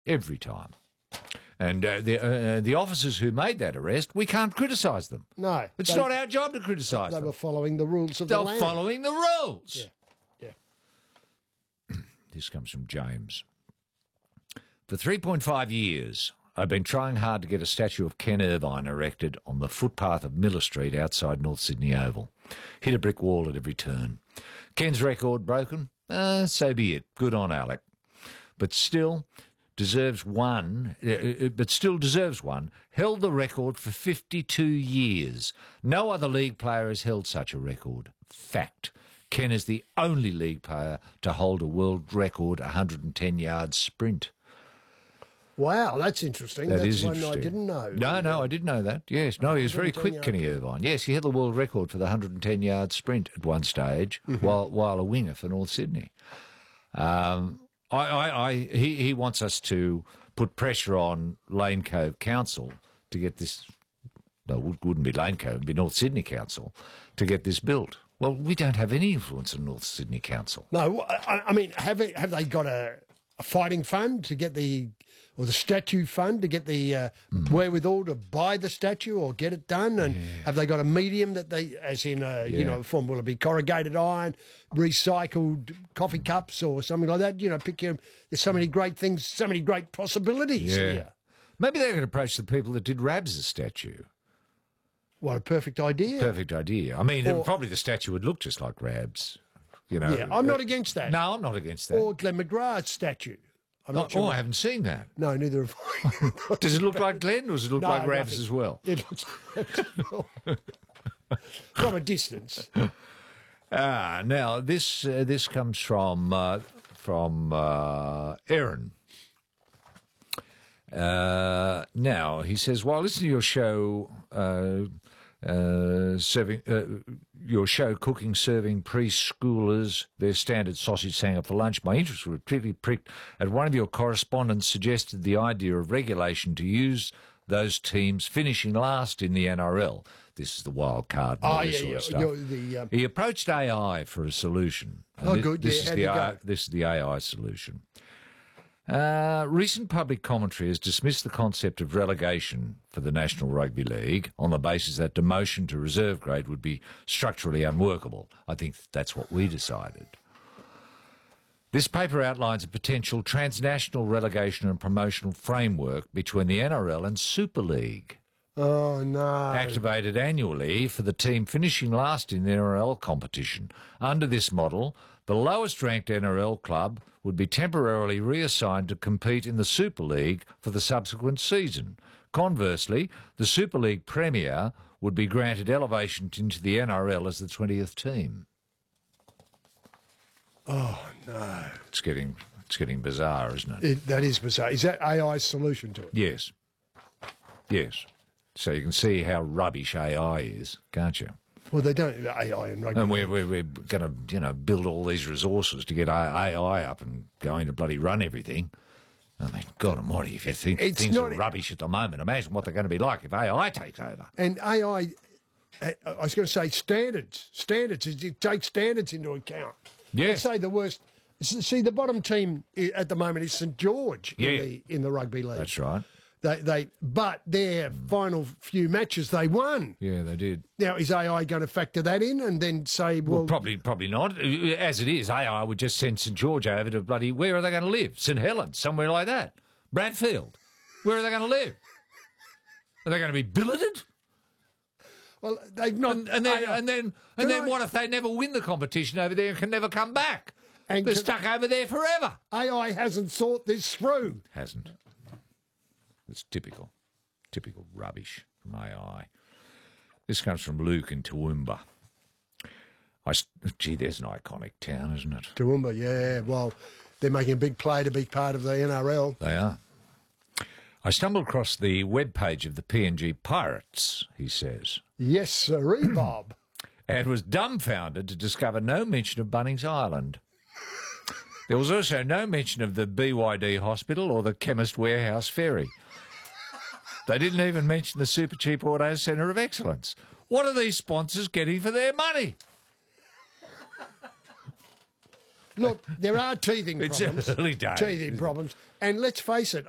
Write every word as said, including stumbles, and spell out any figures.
Every time. And uh, the uh, the officers who made that arrest, we can't criticise them. No. It's they, not our job to criticise They them. were following the rules of They're the land. following the rules. Yeah, yeah. This comes from James. For three point five years, I've been trying hard to get a statue of Ken Irvine erected on the footpath of Miller Street outside North Sydney Oval. Hit a brick wall at every turn. Ken's record broken? Uh, so be it. Good on Alec. But still deserves one, uh, but still deserves one, held the record for fifty-two years. No other league player has held such a record. Fact. Ken is the only league player to hold a world record one hundred ten yard sprint. Wow, that's interesting. That that's is one interesting. I didn't know. No, no, I did know that. Yes, no, he was very quick, Kenny Irvine. Yes, he had the world record for the one hundred ten yard sprint at one stage, mm-hmm. while while a winger for North Sydney. Um, I, I, I, he, he wants us to put pressure on Lane Cove Council to get this. No, it wouldn't be Lane Cove; it'd be North Sydney Council to get this built. Well, we don't have any influence on North Sydney Council. No, I, I mean, have they, have they got a, a fighting fund to get the, or the statue fund to get the uh, mm. wherewithal to buy the statue or get it done? And yeah. have they got a medium that they, as in, a, yeah. you know, form, will it be corrugated iron, recycled coffee cups or something like that? You know, pick your, there's so many great things, so many great possibilities yeah. here. Maybe they could approach the people that did Rabs' statue. What a perfect idea. Perfect idea. I mean, or, probably the statue would look just like Rabs. You know, yeah, I'm not against that. No, I'm not against that. Or Glenn McGrath's statue. I'm not not sure oh, what... I haven't seen that. No, neither have I. Does it look like Glenn, or does it look no, like Rabs nothing. as well? It looks from a distance. Ah, now this uh, this comes from uh, from uh, Aaron. Uh, now he says, while listening to your show, uh, uh, serving uh, your show, cooking, serving preschoolers their standard sausage sanger for lunch, my interest was pretty pricked at one of your correspondents suggested the idea of regulation to use those teams finishing last in the N R L. This is the wild card. And oh all yeah, this sort yeah. of stuff. You're the, um... He approached A I for a solution. And oh, this, good. This yeah, is the go? this is the A I solution. Uh, recent public commentary has dismissed the concept of relegation for the National Rugby League on the basis that demotion to reserve grade would be structurally unworkable. I think that's what we decided. This paper outlines a potential transnational relegation and promotional framework between the N R L and Super League. Oh, no. Activated annually for the team finishing last in the N R L competition. Under this model, the lowest-ranked N R L club would be temporarily reassigned to compete in the Super League for the subsequent season. Conversely, the Super League Premier would be granted elevation into the N R L as the twentieth team. Oh, no. It's getting it's getting bizarre, isn't it? it? That is bizarre. Is that A I's solution to it? Yes. Yes. So you can see how rubbish A I is, can't you? Well, they don't A I and rugby. And we're, we're, we're going to, you know, build all these resources to get A I up and going to bloody run everything. I mean, God almighty, if you think it's things not, are rubbish at the moment, imagine what they're going to be like if A I takes over. And A I, I was going to say standards. Standards. It takes standards into account. Yeah. Let's say the worst. See, the bottom team at the moment is St George in, yeah. the, in the rugby league. That's right. They, they, but their final few matches they won. Yeah, they did. Now, is A I going to factor that in and then say, well, well probably, probably not. As it is, A I would just send St George over to bloody. Where are they going to live? St Helens, somewhere like that. Bradfield. Where are they going to live? Are they going to be billeted? Well, they've not. And, and then, A I, and then, and then, I, what if they never win the competition over there and can never come back? And they're can, stuck over there forever. A I hasn't thought this through. Hasn't. It's typical, typical rubbish from A I. This comes from Luke in Toowoomba. I, gee, there's an iconic town, isn't it? Toowoomba, yeah. Well, they're making a big play to be part of the N R L. They are. I stumbled across the webpage of the P N G Pirates, he says. Yes, sirree, Bob. And was dumbfounded to discover no mention of Bunnings Island. There was also no mention of the B Y D Hospital or the Chemist Warehouse Ferry. They didn't even mention the Super Cheap Auto Centre of Excellence. What are these sponsors getting for their money? Look, there are teething problems. It's early days. Teething problems. And let's face it,